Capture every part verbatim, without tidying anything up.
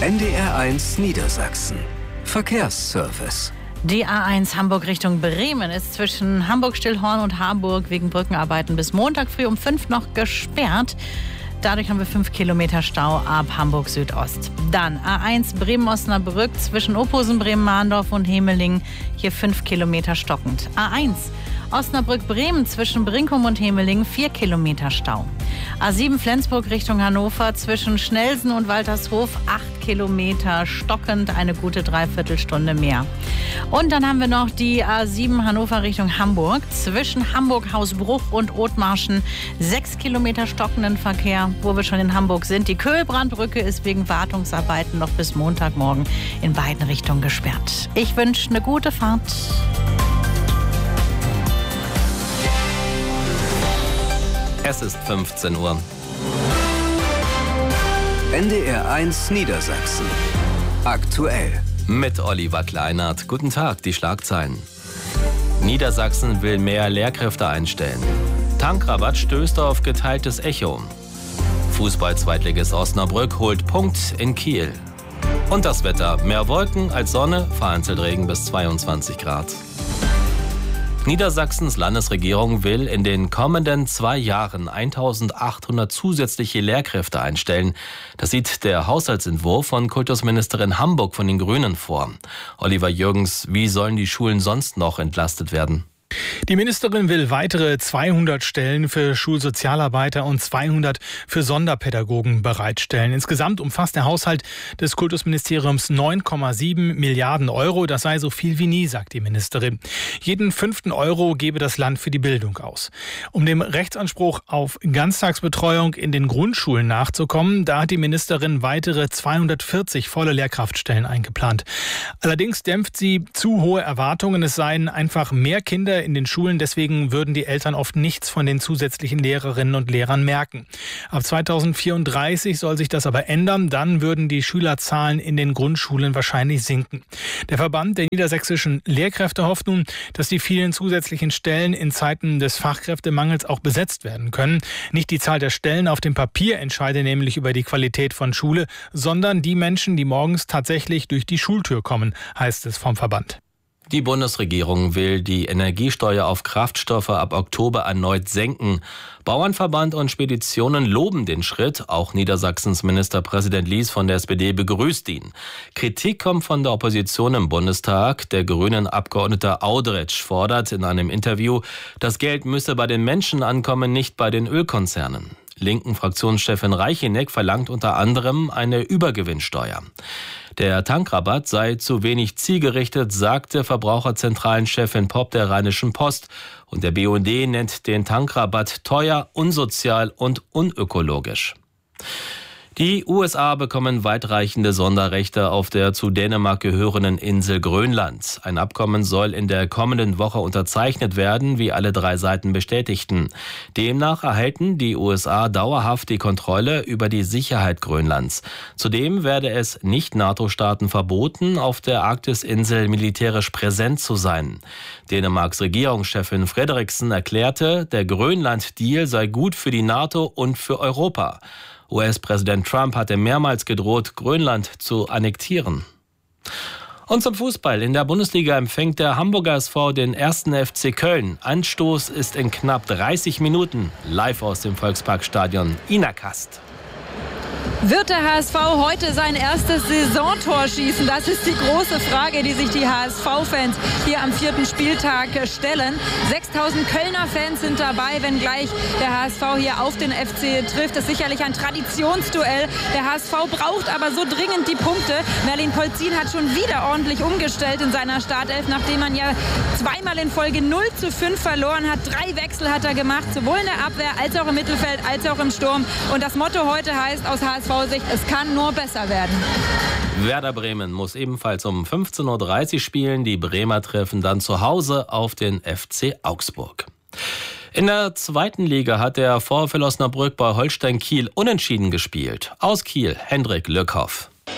N D R eins Niedersachsen. Verkehrsservice. Die A eins Hamburg Richtung Bremen ist zwischen Hamburg-Stillhorn und Harburg wegen Brückenarbeiten bis Montag früh um fünf noch gesperrt. Dadurch haben wir fünf Kilometer Stau ab Hamburg Südost. Dann A eins Bremen-Osnabrück zwischen Ophusen, Bremen-Mahndorf und Hemeling. Hier fünf Kilometer stockend. A eins Osnabrück-Bremen zwischen Brinkum und Hemeling, vier Kilometer Stau. A sieben Flensburg Richtung Hannover zwischen Schnelsen und Waltershof, acht Kilometer stockend, eine gute Dreiviertelstunde mehr. Und dann haben wir noch die A sieben Hannover Richtung Hamburg zwischen Hamburg-Hausbruch und Othmarschen, sechs Kilometer stockenden Verkehr, wo wir schon in Hamburg sind. Die Köhlbrandbrücke ist wegen Wartungsarbeiten noch bis Montagmorgen in beiden Richtungen gesperrt. Ich wünsche eine gute Fahrt. Es ist fünfzehn Uhr. N D R eins Niedersachsen. Aktuell. Mit Oliver Kleinert. Guten Tag, die Schlagzeilen. Niedersachsen will mehr Lehrkräfte einstellen. Tankrabatt stößt auf geteiltes Echo. Fußball-Zweitligist Osnabrück holt Punkt in Kiel. Und das Wetter. Mehr Wolken als Sonne, vereinzelt Regen bis zweiundzwanzig Grad. Niedersachsens Landesregierung will in den kommenden zwei Jahren eintausendachthundert zusätzliche Lehrkräfte einstellen. Das sieht der Haushaltsentwurf von Kultusministerin Hamburg von den Grünen vor. Oliver Jürgens, wie sollen die Schulen sonst noch entlastet werden? Die Ministerin will weitere zweihundert Stellen für Schulsozialarbeiter und zweihundert für Sonderpädagogen bereitstellen. Insgesamt umfasst der Haushalt des Kultusministeriums neun Komma sieben Milliarden Euro. Das sei so viel wie nie, sagt die Ministerin. Jeden fünften Euro gebe das Land für die Bildung aus. Um dem Rechtsanspruch auf Ganztagsbetreuung in den Grundschulen nachzukommen, da hat die Ministerin weitere zweihundertvierzig volle Lehrkraftstellen eingeplant. Allerdings dämpft sie zu hohe Erwartungen. Es seien einfach mehr Kinder in den Schulen, deswegen würden die Eltern oft nichts von den zusätzlichen Lehrerinnen und Lehrern merken. Ab zweitausendvierunddreißig soll sich das aber ändern, dann würden die Schülerzahlen in den Grundschulen wahrscheinlich sinken. Der Verband der niedersächsischen Lehrkräfte hofft nun, dass die vielen zusätzlichen Stellen in Zeiten des Fachkräftemangels auch besetzt werden können. Nicht die Zahl der Stellen auf dem Papier entscheide nämlich über die Qualität von Schule, sondern die Menschen, die morgens tatsächlich durch die Schultür kommen, heißt es vom Verband. Die Bundesregierung will die Energiesteuer auf Kraftstoffe ab Oktober erneut senken. Bauernverband und Speditionen loben den Schritt. Auch Niedersachsens Ministerpräsident Lies von der S P D begrüßt ihn. Kritik kommt von der Opposition im Bundestag. Der grünen Abgeordnete Audretsch fordert in einem Interview, das Geld müsse bei den Menschen ankommen, nicht bei den Ölkonzernen. Linken Fraktionschefin Reicheneck verlangt unter anderem eine Übergewinnsteuer. Der Tankrabatt sei zu wenig zielgerichtet, sagte Verbraucherzentralenchefin Popp der Rheinischen Post. Und der B U N D nennt den Tankrabatt teuer, unsozial und unökologisch. Die U S A bekommen weitreichende Sonderrechte auf der zu Dänemark gehörenden Insel Grönland. Ein Abkommen soll in der kommenden Woche unterzeichnet werden, wie alle drei Seiten bestätigten. Demnach erhalten die U S A dauerhaft die Kontrolle über die Sicherheit Grönlands. Zudem werde es Nicht-NATO-Staaten verboten, auf der Arktisinsel militärisch präsent zu sein. Dänemarks Regierungschefin Frederiksen erklärte, der Grönland-Deal sei gut für die NATO und für Europa. U S-Präsident Trump hatte mehrmals gedroht, Grönland zu annektieren. Und zum Fußball. In der Bundesliga empfängt der Hamburger S V den ersten F C Köln. Anstoß ist in knapp dreißig Minuten. Live aus dem Volksparkstadion. Ina Kast. Wird der H S V heute sein erstes Saisontor schießen? Das ist die große Frage, die sich die H S V-Fans hier am vierten Spieltag stellen. sechstausend Kölner Fans sind dabei, wenngleich der H S V hier auf den F C trifft. Das ist sicherlich ein Traditionsduell. Der H S V braucht aber so dringend die Punkte. Merlin Polzin hat schon wieder ordentlich umgestellt in seiner Startelf, nachdem man ja zweimal in Folge null zu fünf verloren hat. Drei Wechsel hat er gemacht, sowohl in der Abwehr als auch im Mittelfeld, als auch im Sturm. Und das Motto heute heißt aus H S V-Sicht, es kann nur besser werden. Werder Bremen muss ebenfalls um fünfzehn Uhr dreißig spielen. Die Bremer treffen dann zu Hause auf den F C Augsburg. In der zweiten Liga hat der VfL Osnabrück bei Holstein Kiel unentschieden gespielt. Aus Kiel, Hendrik Lückhoff.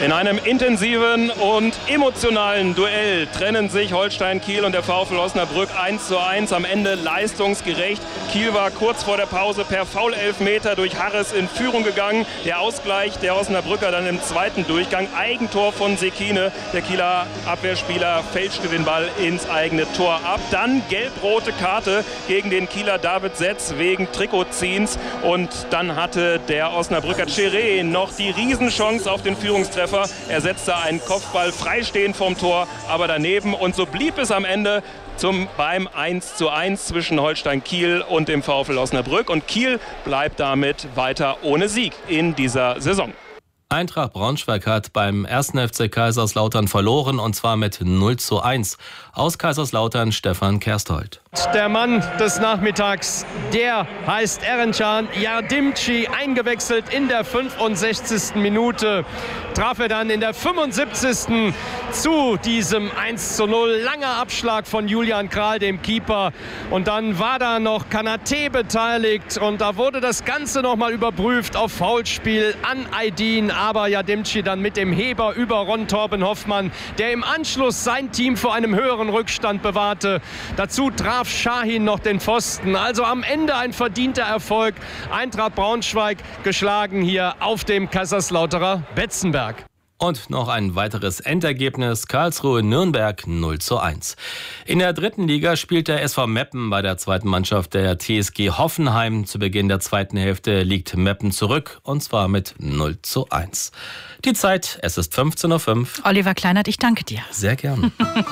In einem intensiven und emotionalen Duell trennen sich Holstein Kiel und der VfL Osnabrück eins zu eins. Am Ende leistungsgerecht. Kiel war kurz vor der Pause per Foul-Elfmeter durch Harris in Führung gegangen. Der Ausgleich der Osnabrücker dann im zweiten Durchgang. Eigentor von Sekine. Der Kieler Abwehrspieler fälschte den Ball ins eigene Tor ab. Dann gelb-rote Karte gegen den Kieler David Setz wegen Trikotziehens. Und dann hatte der Osnabrücker Cheré noch die Riesenchance auf den Führungstreffer. Er setzte einen Kopfball freistehend vom Tor, aber daneben. Und so blieb es am Ende zum, beim eins zu eins zwischen Holstein Kiel und dem VfL Osnabrück. Und Kiel bleibt damit weiter ohne Sieg in dieser Saison. Eintracht Braunschweig hat beim ersten F C Kaiserslautern verloren, und zwar mit null zu eins. Aus Kaiserslautern Stefan Kersthold. Der Mann des Nachmittags, der heißt Erencan Yardimci, eingewechselt in der fünfundsechzigsten Minute. Traf er dann in der fünfundsiebzigsten zu diesem eins zu null. Langer Abschlag von Julian Kral, dem Keeper. Und dann war da noch Kanaté beteiligt und da wurde das Ganze nochmal überprüft auf Foulspiel an Aydin. Aber Yardimci dann mit dem Heber über Ron Torben Hoffmann, der im Anschluss sein Team vor einem höheren Rückstand bewahrte. Dazu traf Shahin noch den Pfosten. Also am Ende ein verdienter Erfolg. Eintracht Braunschweig geschlagen hier auf dem Kaiserslauterer Betzenberg. Und noch ein weiteres Endergebnis: Karlsruhe-Nürnberg null zu eins. In der dritten Liga spielt der S V Meppen bei der zweiten Mannschaft der T S G Hoffenheim. Zu Beginn der zweiten Hälfte liegt Meppen zurück, und zwar mit null zu eins. Die Zeit, es ist fünfzehn Uhr fünf. Oliver Kleinert, ich danke dir. Sehr gerne.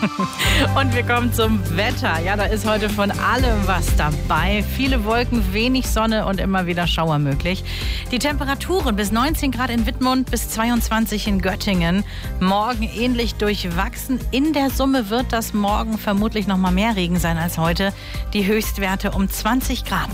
Und wir kommen zum Wetter. Ja, da ist heute von allem was dabei. Viele Wolken, wenig Sonne und immer wieder Schauer möglich. Die Temperaturen bis neunzehn Grad in Wittmund, bis zweiundzwanzig in Göttingen. Morgen ähnlich durchwachsen. In der Summe wird das morgen vermutlich noch mal mehr Regen sein als heute. Die Höchstwerte um zwanzig Grad.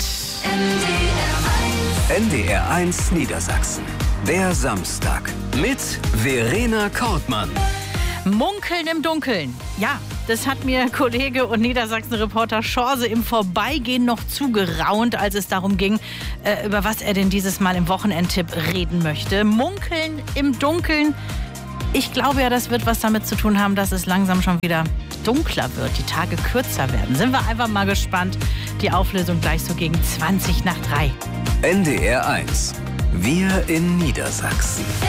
N D R eins Niedersachsen. Der Samstag mit Verena Kortmann. Munkeln im Dunkeln. Ja, das hat mir Kollege und Niedersachsen-Reporter Schorse im Vorbeigehen noch zugeraunt, als es darum ging, äh, über was er denn dieses Mal im Wochenendtipp reden möchte. Munkeln im Dunkeln. Ich glaube ja, das wird was damit zu tun haben, dass es langsam schon wieder dunkler wird, die Tage kürzer werden. Sind wir einfach mal gespannt. Die Auflösung gleich so gegen zwanzig nach drei. N D R eins. Wir in Niedersachsen.